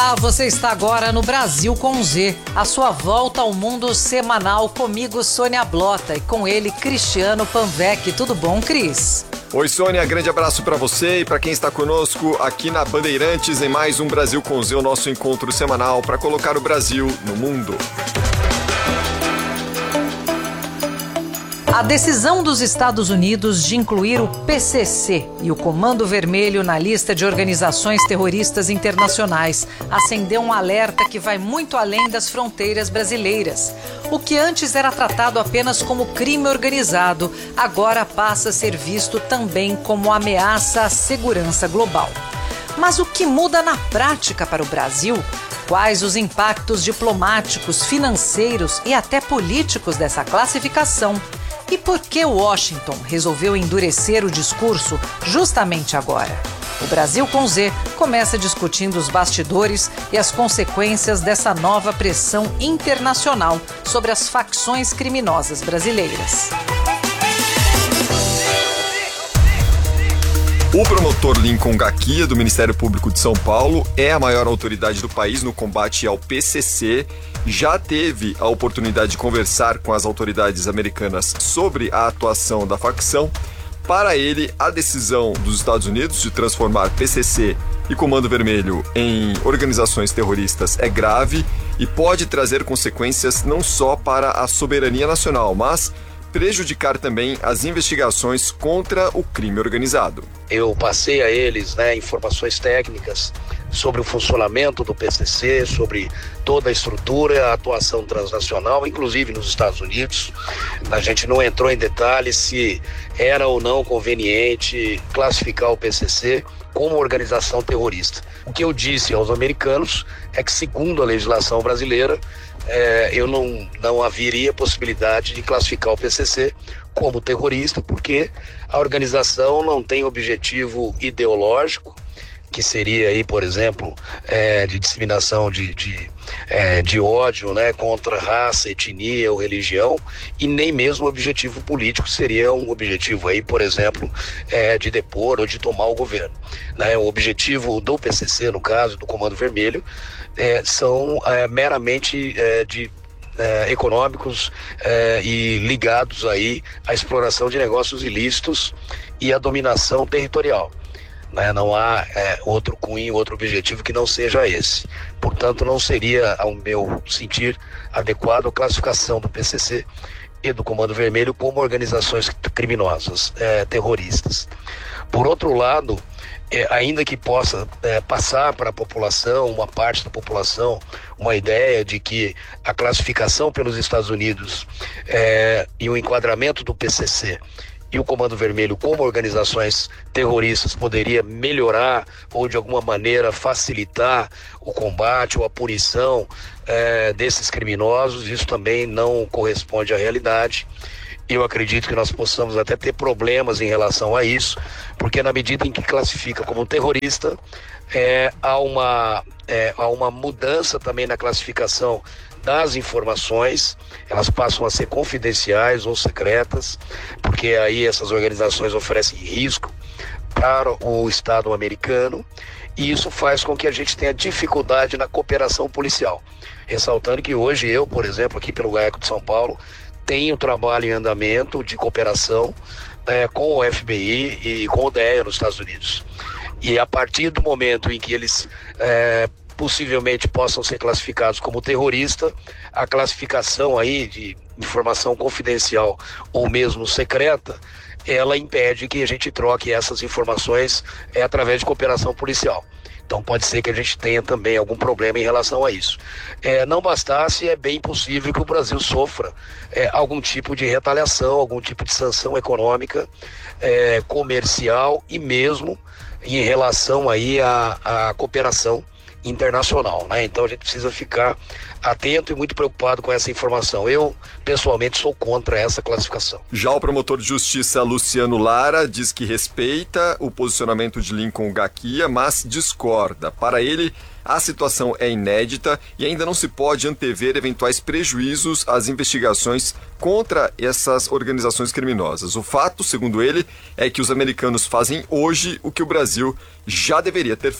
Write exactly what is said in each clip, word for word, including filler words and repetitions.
Olá, você está agora no Brasil com Z, a sua volta ao mundo semanal comigo, Sônia Blota, e com ele, Cristiano Panvec. Tudo bom, Cris? Oi, Sônia, grande abraço para você e para quem está conosco aqui na Bandeirantes em mais um Brasil com Z, o nosso encontro semanal para colocar o Brasil no mundo. A decisão dos Estados Unidos de incluir o P C C e o Comando Vermelho na lista de organizações terroristas internacionais acendeu um alerta que vai muito além das fronteiras brasileiras. O que antes era tratado apenas como crime organizado, agora passa a ser visto também como ameaça à segurança global. Mas o que muda na prática para o Brasil? Quais os impactos diplomáticos, financeiros e até políticos dessa classificação? E por que Washington resolveu endurecer o discurso justamente agora? O Brasil com Z começa discutindo os bastidores e as consequências dessa nova pressão internacional sobre as facções criminosas brasileiras. O promotor Lincoln Gaquia, do Ministério Público de São Paulo, é a maior autoridade do país no combate ao P C C. Já teve a oportunidade de conversar com as autoridades americanas sobre a atuação da facção. Para ele, a decisão dos Estados Unidos de transformar P C C e Comando Vermelho em organizações terroristas é grave e pode trazer consequências não só para a soberania nacional, mas prejudicar também as investigações contra o crime organizado. Eu passei a eles, né, informações técnicas sobre o funcionamento do P C C, sobre toda a estrutura, a atuação transnacional, inclusive nos Estados Unidos. A gente não entrou em detalhes se era ou não conveniente classificar o P C C como organização terrorista. O que eu disse aos americanos é que, segundo a legislação brasileira, é, eu não, não haveria possibilidade de classificar o P C C como terrorista, porque a organização não tem objetivo ideológico, que seria aí, por exemplo, é, de disseminação de, de, é, de ódio, né, contra raça, etnia ou religião, e nem mesmo objetivo político seria um objetivo aí, por exemplo, é, de depor ou de tomar o governo. Né? O objetivo do P C C, no caso do Comando Vermelho, é, são é, meramente é, de É, econômicos é, e ligados aí à exploração de negócios ilícitos e à dominação territorial. Né? Não há é, outro cunho, outro objetivo que não seja esse. Portanto, não seria, ao meu sentir, adequado a classificação do P C C e do Comando Vermelho como organizações criminosas, é, terroristas. Por outro lado, É, ainda que possa é, passar para a população, uma parte da população, uma ideia de que a classificação pelos Estados Unidos é, e o enquadramento do P C C e o Comando Vermelho como organizações terroristas poderia melhorar ou de alguma maneira facilitar o combate ou a punição é, desses criminosos, isso também não corresponde à realidade. Eu acredito que nós possamos até ter problemas em relação a isso, porque na medida em que classifica como terrorista, é, há, uma, é, há uma mudança também na classificação das informações, elas passam a ser confidenciais ou secretas, porque aí essas organizações oferecem risco para o Estado americano, e isso faz com que a gente tenha dificuldade na cooperação policial. Ressaltando que hoje eu, por exemplo, aqui pelo GAECO de São Paulo, tem um trabalho em andamento de cooperação é, com o F B I e com o D E A nos Estados Unidos. E a partir do momento em que eles é, possivelmente possam ser classificados como terrorista, a classificação aí de informação confidencial ou mesmo secreta, ela impede que a gente troque essas informações é, através de cooperação policial. Então pode ser que a gente tenha também algum problema em relação a isso. É, não bastasse, é bem possível que o Brasil sofra é, algum tipo de retaliação, algum tipo de sanção econômica, é, comercial e mesmo em relação aí à, à cooperação internacional, né? Então a gente precisa ficar atento e muito preocupado com essa informação. Eu, pessoalmente, sou contra essa classificação. Já o promotor de justiça Luciano Lara diz que respeita o posicionamento de Lincoln Gaquia, mas discorda. Para ele, a situação é inédita e ainda não se pode antever eventuais prejuízos às investigações contra essas organizações criminosas. O fato, segundo ele, é que os americanos fazem hoje o que o Brasil já deveria ter feito.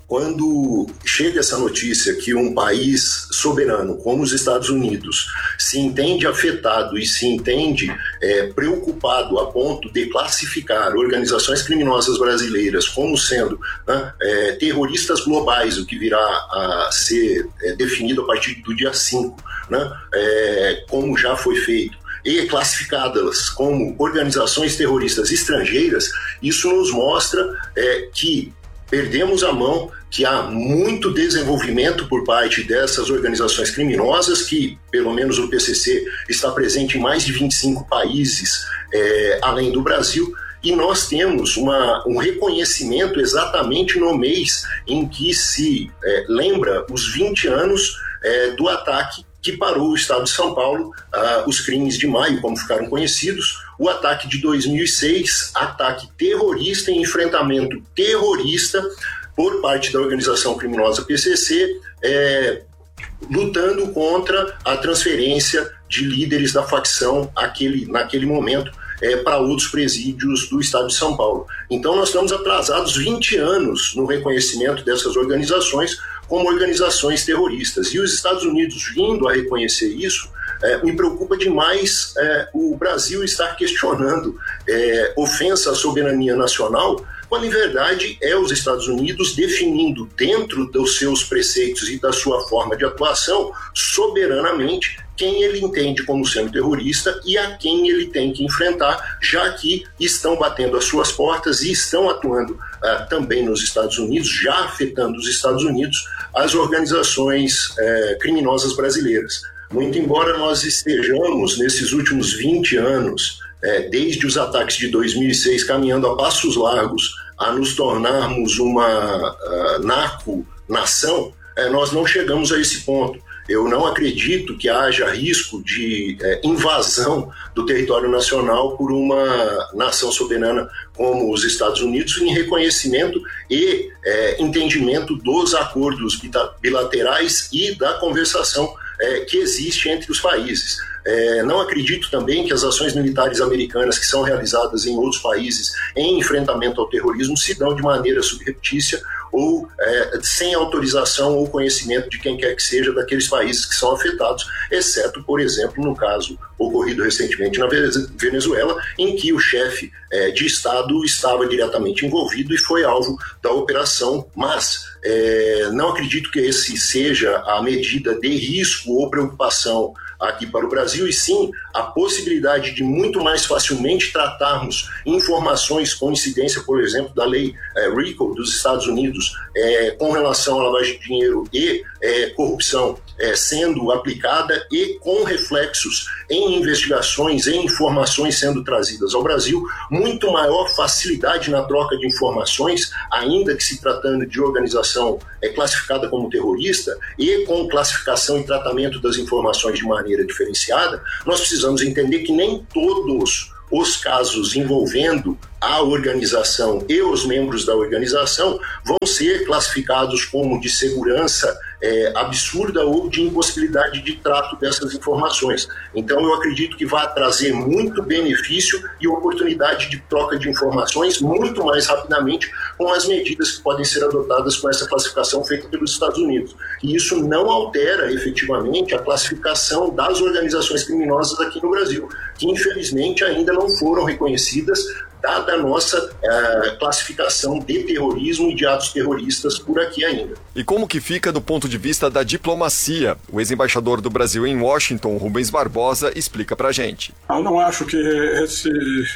quando chega essa notícia que um país soberano como os Estados Unidos se entende afetado e se entende é, preocupado a ponto de classificar organizações criminosas brasileiras como sendo né, é, terroristas globais, o que virá a ser é, definido a partir do dia cinco, né, é, como já foi feito, e classificadas como organizações terroristas estrangeiras, isso nos mostra é, que perdemos a mão, que há muito desenvolvimento por parte dessas organizações criminosas, que pelo menos o P C C está presente em mais de vinte e cinco países é, além do Brasil, e nós temos uma, um reconhecimento exatamente no mês em que se é, lembra os vinte anos é, do ataque que parou o estado de São Paulo, ah, os crimes de maio, como ficaram conhecidos, o ataque de dois mil e seis, ataque terrorista em enfrentamento terrorista por parte da organização criminosa P C C, é, lutando contra a transferência de líderes da facção aquele, naquele momento é, para outros presídios do estado de São Paulo. Então nós estamos atrasados vinte anos no reconhecimento dessas organizações como organizações terroristas. E os Estados Unidos vindo a reconhecer isso, é, me preocupa demais é, o Brasil estar questionando é, ofensa à soberania nacional, quando em verdade é os Estados Unidos definindo dentro dos seus preceitos e da sua forma de atuação soberanamente quem ele entende como sendo terrorista e a quem ele tem que enfrentar, já que estão batendo as suas portas e estão atuando uh, também nos Estados Unidos, já afetando os Estados Unidos, as organizações uh, criminosas brasileiras. Muito embora nós estejamos, nesses últimos vinte anos, uh, desde os ataques de dois mil e seis, caminhando a passos largos a nos tornarmos uma uh, narco-nação, uh, nós não chegamos a esse ponto. Eu não acredito que haja risco de é, invasão do território nacional por uma nação soberana como os Estados Unidos, em reconhecimento e é, entendimento dos acordos bilaterais e da conversação é, que existe entre os países. É, não acredito também que as ações militares americanas que são realizadas em outros países em enfrentamento ao terrorismo se dão de maneira subreptícia ou é, sem autorização ou conhecimento de quem quer que seja daqueles países que são afetados, exceto, por exemplo, no caso ocorrido recentemente na Venezuela, em que o chefe é, de Estado estava diretamente envolvido e foi alvo da operação, mas é, não acredito que esse seja a medida de risco ou preocupação aqui para o Brasil, e sim a possibilidade de muito mais facilmente tratarmos informações com incidência, por exemplo, da lei é, RICO dos Estados Unidos é, com relação à lavagem de dinheiro e é, corrupção é, sendo aplicada e com reflexos em investigações, em informações sendo trazidas ao Brasil, muito maior facilidade na troca de informações, ainda que se tratando de organização é, classificada como terrorista e com classificação e tratamento das informações de maneira diferenciada, nós precisamos entender que nem todos os casos envolvendo a organização e os membros da organização vão ser classificados como de segurança é, absurda ou de impossibilidade de trato dessas informações. Então eu acredito que vai trazer muito benefício e oportunidade de troca de informações muito mais rapidamente com as medidas que podem ser adotadas com essa classificação feita pelos Estados Unidos. E isso não altera efetivamente a classificação das organizações criminosas aqui no Brasil, que infelizmente ainda não foram reconhecidas dada a nossa uh, classificação de terrorismo e de atos terroristas por aqui ainda. E como que fica do ponto de vista da diplomacia? O ex-embaixador do Brasil em Washington, Rubens Barbosa, explica pra gente. Eu não acho que esse,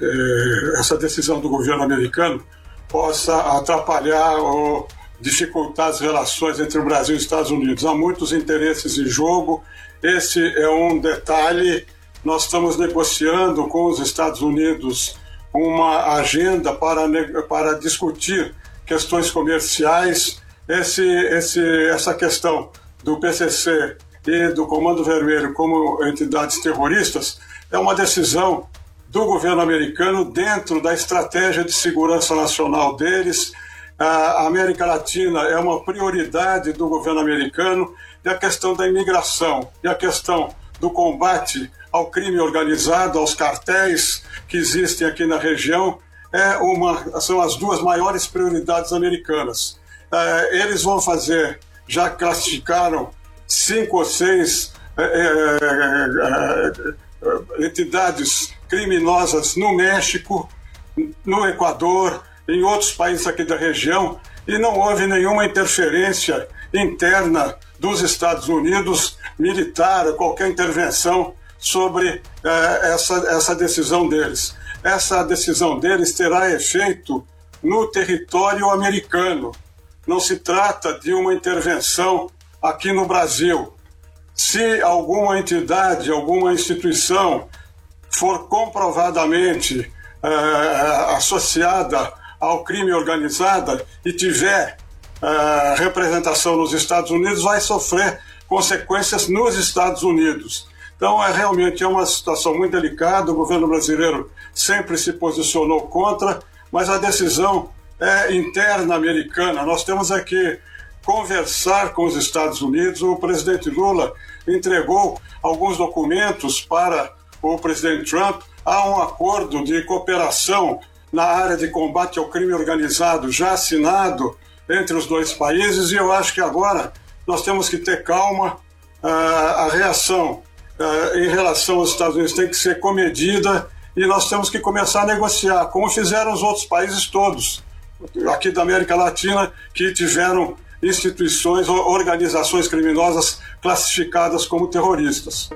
eh, essa decisão do governo americano possa atrapalhar ou dificultar as relações entre o Brasil e os Estados Unidos. Há muitos interesses em jogo, esse é um detalhe. Nós estamos negociando com os Estados Unidos uma agenda para, para discutir questões comerciais. Esse, esse, essa questão do P C C e do Comando Vermelho como entidades terroristas é uma decisão do governo americano dentro da estratégia de segurança nacional deles. A América Latina é uma prioridade do governo americano, e a questão da imigração e a questão do combate ao crime organizado, aos cartéis que existem aqui na região, é uma, são as duas maiores prioridades americanas. eh, eles vão fazer, já classificaram cinco ou seis eh, eh, eh, entidades criminosas no México, no Equador, em outros países aqui da região, e não houve nenhuma interferência interna dos Estados Unidos, militar, qualquer intervenção sobre eh, essa, essa decisão deles. Essa decisão deles terá efeito no território americano. Não se trata de uma intervenção aqui no Brasil. Se alguma entidade, alguma instituição for comprovadamente eh, associada ao crime organizado e tiver eh, representação nos Estados Unidos, vai sofrer consequências nos Estados Unidos. Então, é realmente é uma situação muito delicada. O governo brasileiro sempre se posicionou contra, mas a decisão é interna americana. Nós temos é que conversar com os Estados Unidos. O presidente Lula entregou alguns documentos para o presidente Trump. Há um acordo de cooperação na área de combate ao crime organizado já assinado entre os dois países, e eu acho que agora nós temos que ter calma. Uh, a reação uh, em relação aos Estados Unidos tem que ser comedida, e nós temos que começar a negociar, como fizeram os outros países todos, aqui da América Latina, que tiveram instituições ou organizações criminosas classificadas como terroristas.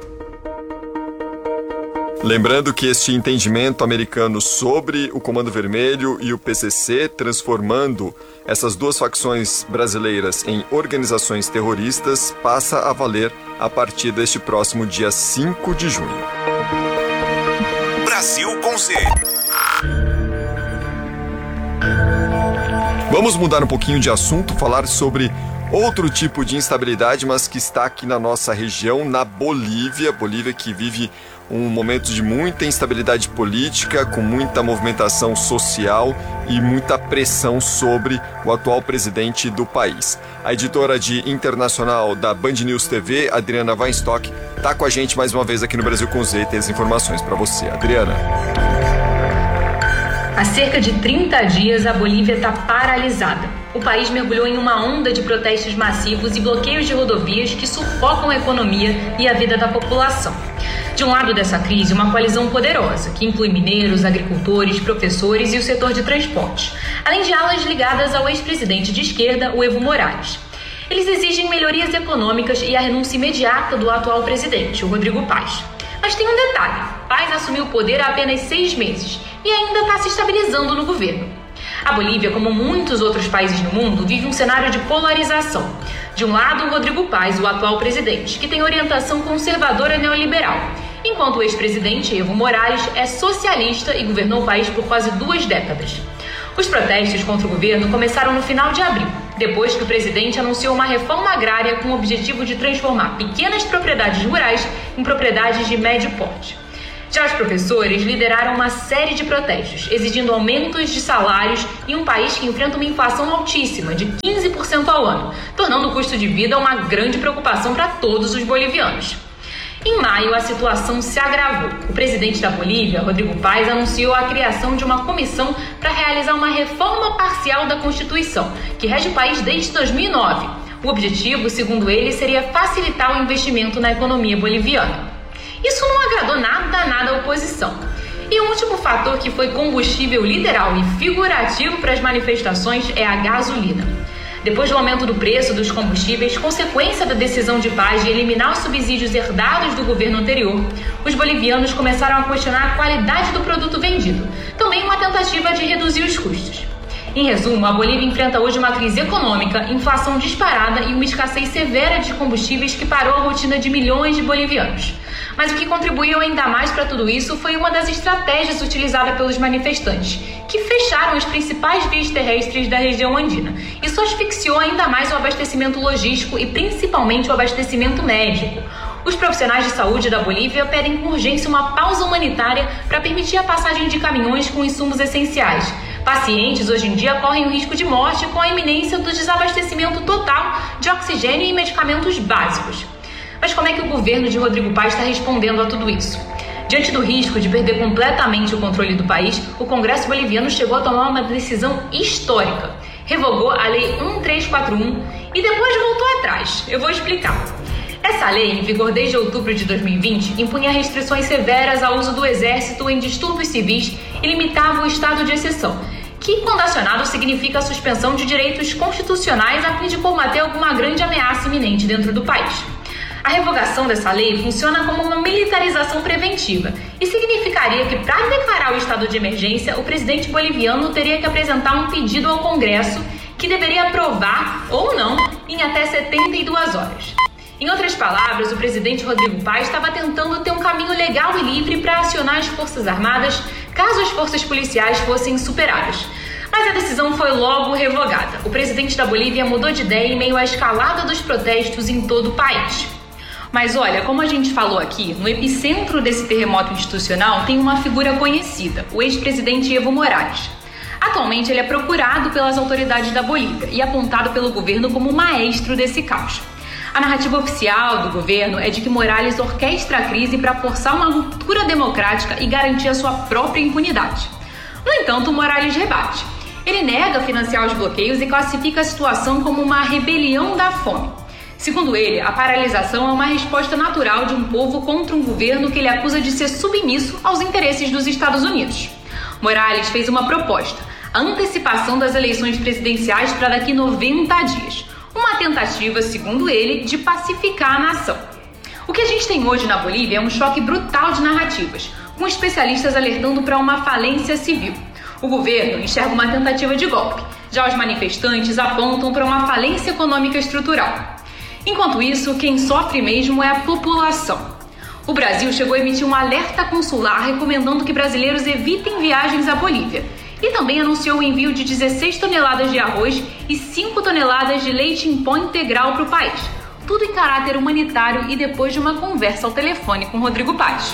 Lembrando que este entendimento americano sobre o Comando Vermelho e o P C C, transformando essas duas facções brasileiras em organizações terroristas, passa a valer a partir deste próximo dia cinco de junho. Brasil com Z. Vamos mudar um pouquinho de assunto, falar sobre outro tipo de instabilidade, mas que está aqui na nossa região, na Bolívia. Bolívia que vive um momento de muita instabilidade política, com muita movimentação social e muita pressão sobre o atual presidente do país. A editora de internacional da Band News T V, Adriana Weinstock, está com a gente mais uma vez aqui no Brasil com Z e tem as informações para você. Adriana. Há cerca de trinta dias, a Bolívia está paralisada. O país mergulhou em uma onda de protestos massivos e bloqueios de rodovias que sufocam a economia e a vida da população. De um lado dessa crise, uma coalizão poderosa, que inclui mineiros, agricultores, professores e o setor de transportes, além de alas ligadas ao ex-presidente de esquerda, o Evo Morales. Eles exigem melhorias econômicas e a renúncia imediata do atual presidente, o Rodrigo Paz. Mas tem um detalhe: Paz assumiu o poder há apenas seis meses e ainda está se estabilizando no governo. A Bolívia, como muitos outros países no mundo, vive um cenário de polarização. De um lado, o Rodrigo Paz, o atual presidente, que tem orientação conservadora neoliberal, enquanto o ex-presidente Evo Morales é socialista e governou o país por quase duas décadas. Os protestos contra o governo começaram no final de abril, depois que o presidente anunciou uma reforma agrária com o objetivo de transformar pequenas propriedades rurais em propriedades de médio porte. Já os professores lideraram uma série de protestos, exigindo aumentos de salários em um país que enfrenta uma inflação altíssima, de quinze por cento ao ano, tornando o custo de vida uma grande preocupação para todos os bolivianos. Em maio, a situação se agravou. O presidente da Bolívia, Rodrigo Paz, anunciou a criação de uma comissão para realizar uma reforma parcial da Constituição, que rege o país desde dois mil e nove. O objetivo, segundo ele, seria facilitar o investimento na economia boliviana. Isso não agradou nada, nada à oposição. E o último fator que foi combustível literal e figurativo para as manifestações é a gasolina. Depois do aumento do preço dos combustíveis, consequência da decisão de Paz de eliminar os subsídios herdados do governo anterior, os bolivianos começaram a questionar a qualidade do produto vendido, também uma tentativa de reduzir os custos. Em resumo, a Bolívia enfrenta hoje uma crise econômica, inflação disparada e uma escassez severa de combustíveis que parou a rotina de milhões de bolivianos. Mas o que contribuiu ainda mais para tudo isso foi uma das estratégias utilizadas pelos manifestantes, que fecharam as principais vias terrestres da região andina. Isso asfixiou ainda mais o abastecimento logístico e principalmente o abastecimento médico. Os profissionais de saúde da Bolívia pedem com urgência uma pausa humanitária para permitir a passagem de caminhões com insumos essenciais. Pacientes hoje em dia correm o risco de morte com a iminência do desabastecimento total de oxigênio e medicamentos básicos. Mas como é que o governo de Rodrigo Paz está respondendo a tudo isso? Diante do risco de perder completamente o controle do país, o Congresso boliviano chegou a tomar uma decisão histórica. revogou a Lei um três quatro um e depois voltou atrás. Eu vou explicar. Essa lei, em vigor desde outubro de dois mil e vinte, impunha restrições severas ao uso do exército em distúrbios civis e limitava o estado de exceção, que, quando acionado, significa a suspensão de direitos constitucionais a fim de combater alguma grande ameaça iminente dentro do país. A revogação dessa lei funciona como uma militarização preventiva e significaria que, para declarar o estado de emergência, o presidente boliviano teria que apresentar um pedido ao Congresso que deveria aprovar, ou não, em até setenta e duas horas. Em outras palavras, o presidente Rodrigo Paz estava tentando ter um caminho legal e livre para acionar as Forças Armadas caso as forças policiais fossem superadas. Mas a decisão foi logo revogada. O presidente da Bolívia mudou de ideia em meio à escalada dos protestos em todo o país. Mas olha, como a gente falou aqui, no epicentro desse terremoto institucional tem uma figura conhecida, o ex-presidente Evo Morales. Atualmente ele é procurado pelas autoridades da Bolívia e apontado pelo governo como o maestro desse caos. A narrativa oficial do governo é de que Morales orquestra a crise para forçar uma ruptura democrática e garantir a sua própria impunidade. No entanto, Morales rebate. Ele nega financiar os bloqueios e classifica a situação como uma rebelião da fome. Segundo ele, a paralisação é uma resposta natural de um povo contra um governo que ele acusa de ser submisso aos interesses dos Estados Unidos. Morales fez uma proposta, a antecipação das eleições presidenciais para daqui noventa dias. Uma tentativa, segundo ele, de pacificar a nação. O que a gente tem hoje na Bolívia é um choque brutal de narrativas, com especialistas alertando para uma falência civil. O governo enxerga uma tentativa de golpe, já os manifestantes apontam para uma falência econômica estrutural. Enquanto isso, quem sofre mesmo é a população. O Brasil chegou a emitir um alerta consular recomendando que brasileiros evitem viagens à Bolívia. E também anunciou o envio de dezesseis toneladas de arroz e cinco toneladas de leite em pó integral para o país. Tudo em caráter humanitário e depois de uma conversa ao telefone com Rodrigo Paz.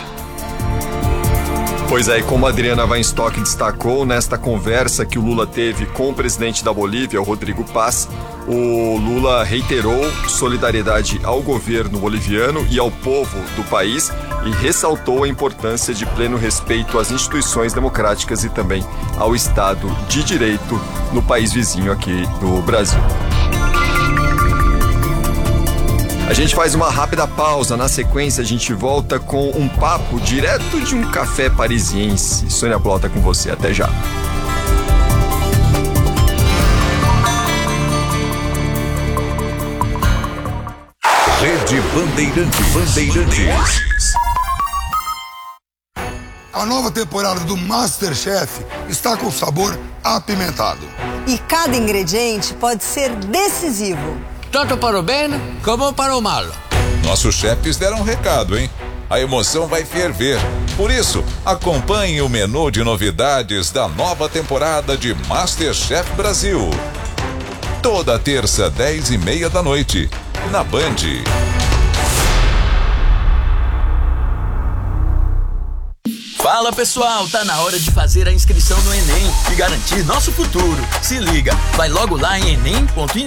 Pois é, e como a Adriana Weinstock destacou, nesta conversa que o Lula teve com o presidente da Bolívia, o Rodrigo Paz, o Lula reiterou solidariedade ao governo boliviano e ao povo do país e ressaltou a importância de pleno respeito às instituições democráticas e também ao Estado de Direito no país vizinho aqui do Brasil. A gente faz uma rápida pausa, na sequência a gente volta com um papo direto de um café parisiense. Sônia Plota com você, até já. Rede Bandeirantes. Bandeirantes. A nova temporada do MasterChef está com sabor apimentado. E cada ingrediente pode ser decisivo. Tanto para o bem como para o mal. Nossos chefes deram um recado, hein? A emoção vai ferver. Por isso, acompanhe o menu de novidades da nova temporada de MasterChef Brasil. Toda terça, dez e meia da noite, na Band. Fala pessoal, tá na hora de fazer a inscrição no Enem e garantir nosso futuro. Se liga, vai logo lá em enem ponto